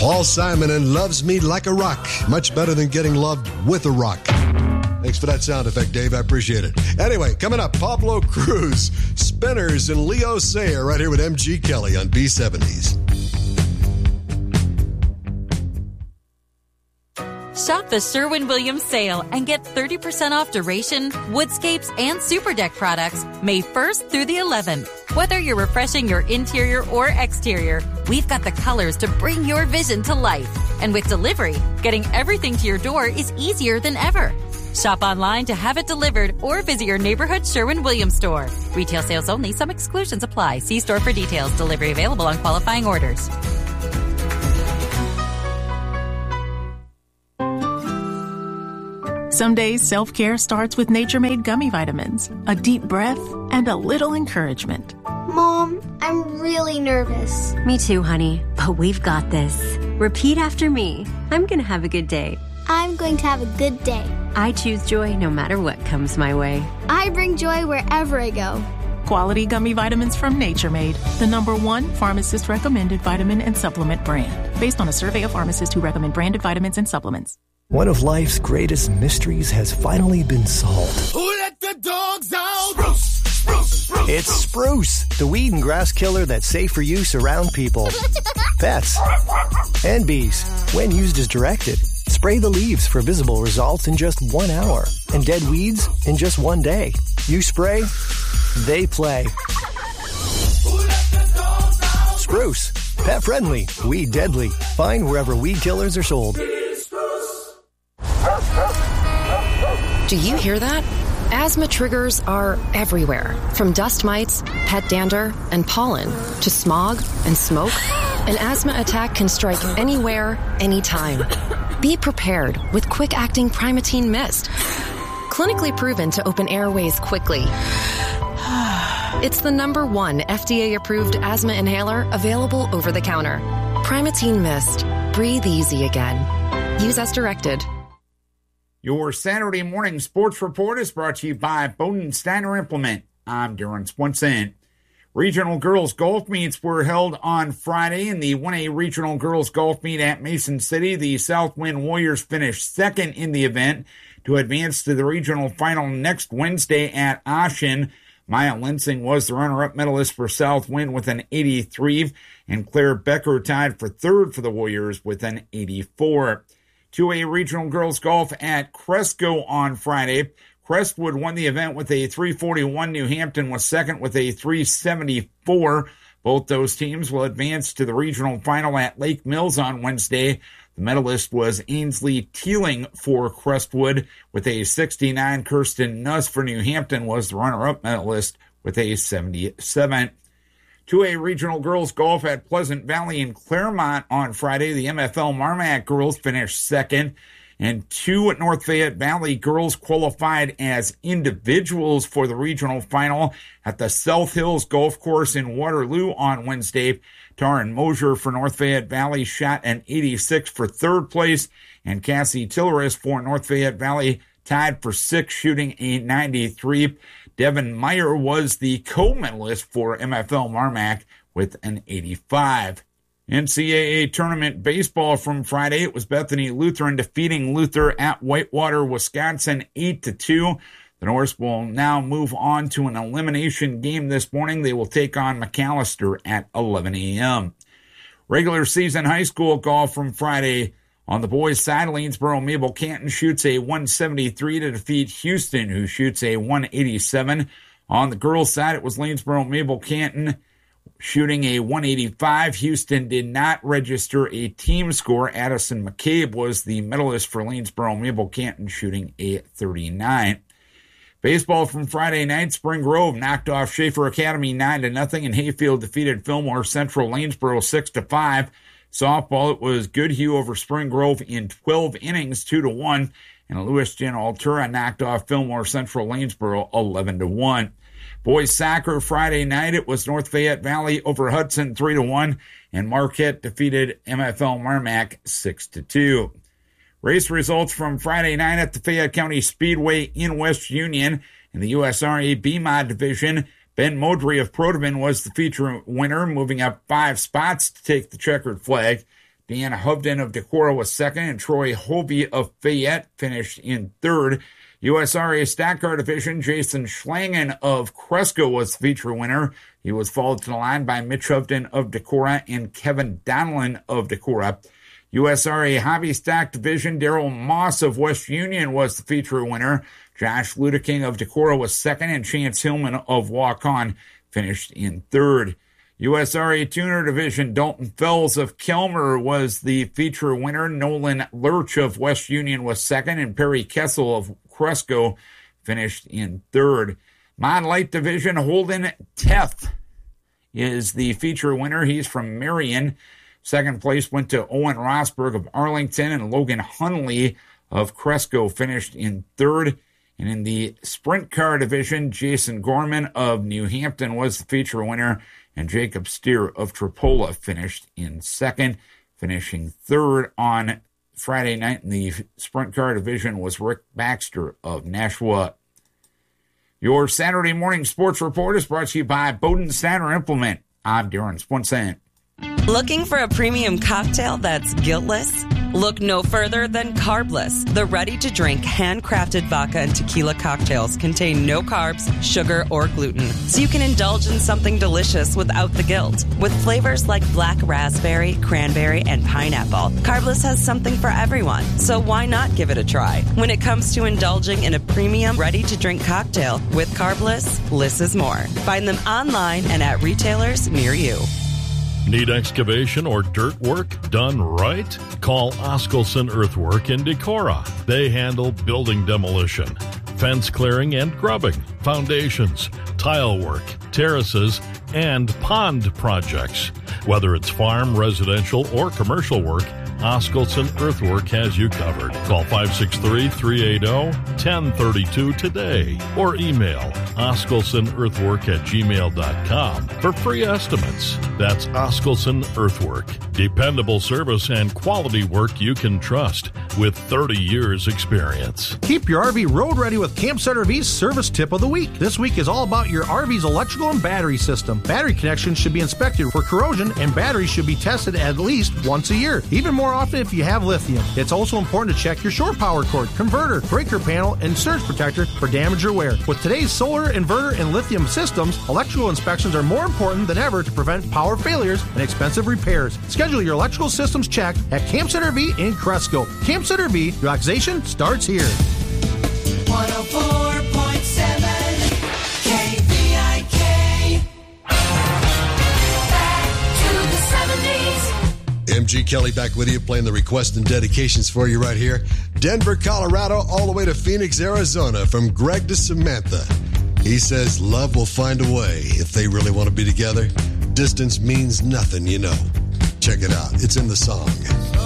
Paul Simon and Loves Me Like a Rock. Much better than getting loved with a rock. Thanks for that sound effect, Dave. I appreciate it. Anyway, coming up, Pablo Cruz, Spinners, and Leo Sayer right here with M.G. Kelly on B70s. Shop the Sherwin-Williams sale and get 30% off Duration, Woodscapes, and Superdeck products May 1st through the 11th. Whether you're refreshing your interior or exterior, we've got the colors to bring your vision to life. And with delivery, getting everything to your door is easier than ever. Shop online to have it delivered or visit your neighborhood Sherwin-Williams store. Retail sales only. Some exclusions apply. See store for details. Delivery available on qualifying orders. Some days, self-care starts with Nature-Made gummy vitamins. A deep breath and a little encouragement. Mom, I'm really nervous. Me too, honey. But we've got this. Repeat after me. I'm going to have a good day. I'm going to have a good day. I choose joy no matter what comes my way. I bring joy wherever I go. Quality gummy vitamins from Nature-Made, the #1 pharmacist-recommended vitamin and supplement brand. Based on a survey of pharmacists who recommend branded vitamins and supplements. One of life's greatest mysteries has finally been solved. Who let the dogs out? Spruce, spruce, spruce. It's Spruce, the weed and grass killer that's safe for use around people, pets, and bees. When used as directed, spray the leaves for visible results in just 1 hour and dead weeds in just 1 day. You spray, they play. Who let the dogs out? Spruce, pet friendly, weed deadly. Find wherever weed killers are sold. Do you hear that? Asthma triggers are everywhere, from dust mites, pet dander, and pollen, to smog and smoke. An asthma attack can strike anywhere, anytime. Be prepared with quick-acting Primatene Mist. Clinically proven to open airways quickly. It's the #1 FDA-approved asthma inhaler available over the counter. Primatene Mist. Breathe easy again. Use as directed. Your Saturday morning sports report is brought to you by Bowden Steiner Implement. I'm Darren Swenson. Regional girls golf meets were held on Friday in the 1A Regional Girls Golf Meet at Mason City. The Southwind Warriors finished second in the event to advance to the regional final next Wednesday at Ashen. Maya Lensing was the runner-up medalist for Southwind with an 83, and Claire Becker tied for third for the Warriors with an 84. 2A Regional Girls Golf at Cresco on Friday. Crestwood won the event with a 341. New Hampton was second with a 374. Both those teams will advance to the regional final at Lake Mills on Wednesday. The medalist was Ainsley Teeling for Crestwood with a 69. Kirsten Nuss for New Hampton was the runner-up medalist with a 77. 2A Regional Girls Golf at Pleasant Valley in Claremont on Friday. The MFL Marmac girls finished second, and 2 at North Fayette Valley girls qualified as individuals for the regional final at the South Hills Golf Course in Waterloo on Wednesday. Taryn Mosier for North Fayette Valley shot an 86 for third place, and Cassie Tilleris for North Fayette Valley tied for sixth, shooting a 93. Devin Meyer was the co-medalist for MFL Marmac with an 85. NCAA tournament baseball from Friday. It was Bethany Lutheran defeating Luther at Whitewater, Wisconsin, 8-2. The Norse will now move on to an elimination game this morning. They will take on McAllister at 11 a.m. Regular season high school golf from Friday. On the boys' side, Lanesboro Mabel Canton shoots a 173 to defeat Houston, who shoots a 187. On the girls' side, it was Lanesboro Mabel Canton shooting a 185. Houston did not register a team score. Addison McCabe was the medalist for Lanesboro Mabel Canton, shooting a 39. Baseball from Friday night, Spring Grove knocked off Schaefer Academy 9-0, and Hayfield defeated Fillmore Central Lanesboro 6-5. Softball, it was Goodhue over Spring Grove in 12 innings, 2-1, and Lewis Jen Altura knocked off Fillmore Central Lanesboro 11-1. Boys soccer Friday night, it was North Fayette Valley over Hudson 3-1, and Marquette defeated MFL Marmac 6-2. Race results from Friday night at the Fayette County Speedway in West Union. In the USRA B-Mod division, Ben Modry of Protivin was the feature winner, moving up 5 spots to take the checkered flag. Deanna Hovden of Decorah was second, and Troy Hovey of Fayette finished in third. USRA Stock Car Division, Jason Schlangen of Cresco was the feature winner. He was followed to the line by Mitch Hovden of Decorah and Kevin Donlin of Decorah. USRA Hobby Stock Division, Daryl Moss of West Union was the feature winner. Josh Ludeking of Decorah was second, and Chance Hillman of Waukon finished in third. USRA Tuner Division, Dalton Fells of Kelmer was the feature winner. Nolan Lurch of West Union was second, and Perry Kessel of Cresco finished in third. Mod Light Division, Holden Teth is the feature winner. He's from Marion. Second place went to Owen Rosberg of Arlington, and Logan Hunley of Cresco finished in third. And in the Sprint Car Division, Jason Gorman of New Hampton was the feature winner, and Jacob Steer of Tripola finished in second. Finishing third on Friday night in the Sprint Car Division was Rick Baxter of Nashua. Your Saturday morning sports report is brought to you by Bowden Steiner Implement. I'm Darren Swenson. Looking for a premium cocktail that's guiltless? Look no further than Carbless. The ready-to-drink, handcrafted vodka and tequila cocktails contain no carbs, sugar, or gluten, so you can indulge in something delicious without the guilt. With flavors like black raspberry, cranberry, and pineapple, Carbless has something for everyone, so why not give it a try? When it comes to indulging in a premium, ready-to-drink cocktail with Carbless, less is more. Find them online and at retailers near you. Need excavation or dirt work done right? Call Oskelson Earthwork in Decorah. They handle building demolition, fence clearing and grubbing, foundations, tile work, terraces, and pond projects. Whether it's farm, residential, or commercial work, Oskelson Earthwork has you covered. Call 563-380-1032 today or email oskelsonearthwork@gmail.com for free estimates. That's Oskelson Earthwork. Dependable service and quality work you can trust with 30 years experience. Keep your RV road ready with Campsite RV's Service Tip of the Week. This week is all about your RV's electrical and battery system. Battery connections should be inspected for corrosion, and batteries should be tested at least once a year, even more often if you have lithium. It's also important to check your shore power cord, converter, breaker panel, and surge protector for damage or wear. With today's solar, inverter, and lithium systems, electrical inspections are more important than ever to prevent power failures and expensive repairs. Schedule your electrical systems check at Campsite RV in Cresco. Campsite RV, relaxation starts here. 104.7 KVIK. Back to the 70s. MG Kelly back with you, playing the requests and dedications for you right here. Denver, Colorado, all the way to Phoenix, Arizona, from Greg to Samantha. He says, love will find a way if they really want to be together. Distance means nothing, you know. Check it out. It's in the song.